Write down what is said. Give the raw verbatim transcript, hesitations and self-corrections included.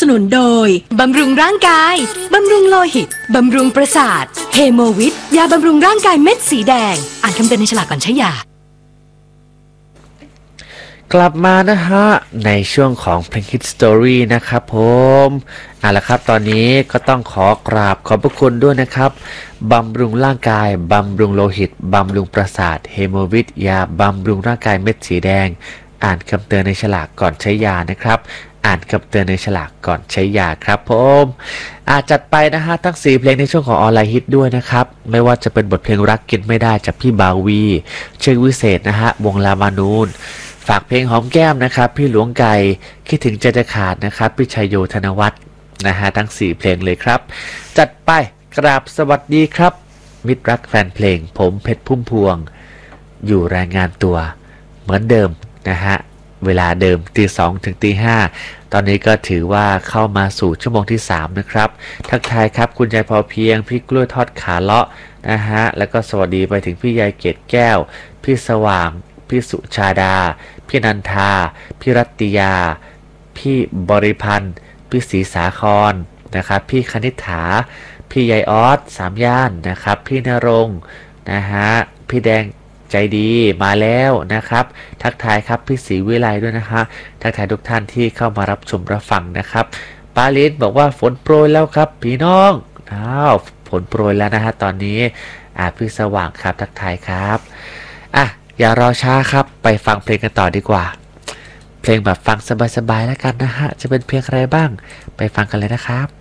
นุนโดยบำรุงร่างกายบำรุงโลหิตบำรุงประสาทเฮโมวิทยาบำรุงร่างกายเม็ดสีแดงอ่านคำเตือนในฉลากก่อนใช้ยากลับมานะฮะในช่วงของเพลงฮิตสตอรี่นะครับผมเอาละครับตอนนี้ก็ต้องขอกราบขอบพระคุณด้วยนะครับบำรุงร่างกายบำรุงโลหิตบำรุงประสาทเฮโมวิทยาบำรุงร่างกายเม็ดสีแดงอ่านคำเตือนในฉลากก่อนใช้ยานะครับอ่านคำเตือนในฉลากก่อนใช้ยาครับผมอาจจัดไปนะฮะทั้งสี่เพลงในช่วงของออนไลน์ฮิตด้วยนะครับไม่ว่าจะเป็นบทเพลงรักกินไม่ได้จากพี่บาวีเชิงวิเศษนะฮะวงลามานูนฝากเพลงหอมแก้มนะครับพี่หลวงไก่คิดถึงใจจะขาดนะครับพี่ชัยโยธนวัฒน์นะฮะทั้งสี่เพลงเลยครับจัดไปกราบสวัสดีครับมิตรรักแฟนเพลงผมเพชรพุ่มพวงอยู่รายงานตัวเหมือนเดิมนะฮะเวลาเดิมตีสองถึงตีห้าตอนนี้ก็ถือว่าเข้ามาสู่ชั่วโมงที่สามนะครับทักทายครับคุณยายพอเพียงพี่กล้วยทอดขาเลาะนะฮะแล้วก็สวัสดีไปถึงพี่ยายเกศแก้วพี่สว่างพี่สุชาดาพี่นันทาพี่รัตติยาพี่บริพันธ์พี่ศรีสาครนะครับพี่คณิษฐาพี่ยายออสสามย่านนะครับพี่นรงค์นะฮะพี่แดงใจดีมาแล้วนะครับทักทายครับพี่ศรีวิไลด้วยนะฮะทักทายทุกท่านที่เข้ามารับชมรับฟังนะครับปาลินบอกว่าฝนโปรยแล้วครับพี่น้องอ้าวฝนโปรยแล้วนะฮะตอนนี้อ่าพี่สว่างครับทักทายครับอ่ะอย่ารอช้าครับไปฟังเพลงกันต่อดีกว่าเพลงแบบฟังสบายๆแล้วกันนะฮะจะเป็นเพลงอะไรบ้างไปฟังกันเลยนะครับ